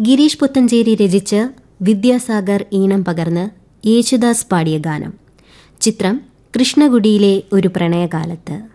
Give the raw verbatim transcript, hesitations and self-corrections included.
ഗിരീഷ് പുത്തഞ്ചേരി രചിച്ച് വിദ്യാസാഗർ ഈണം പകർന്ന് യേശുദാസ് പാടിയ ഗാനം. ചിത്രം കൃഷ്ണകുടിയിലെ ഒരു പ്രണയകാലത്ത്.